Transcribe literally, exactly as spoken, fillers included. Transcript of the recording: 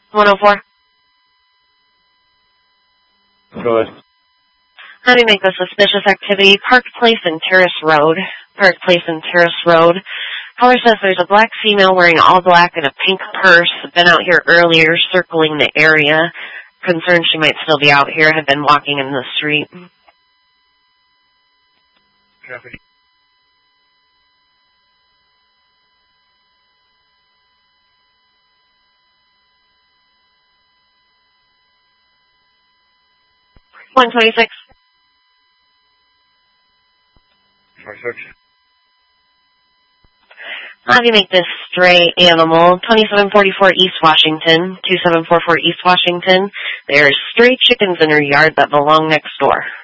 one oh four. Go ahead. How do you make the suspicious activity? Park Place and Terrace Road. Park Place and Terrace Road. Caller says there's a black female wearing all black and a pink purse. Been out here earlier, circling the area. Concerned she might still be out here. Had been walking in the street. Copy. one twenty-six. twenty-six. How do you make this stray animal? twenty-seven forty-four East Washington, two seven four four East Washington. There's stray chickens in her yard that belong next door.